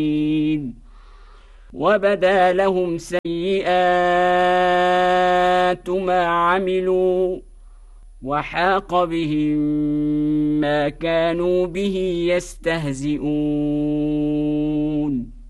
وبدا لهم سيئات ما عملوا وحاق بهم ما كانوا به يستهزئون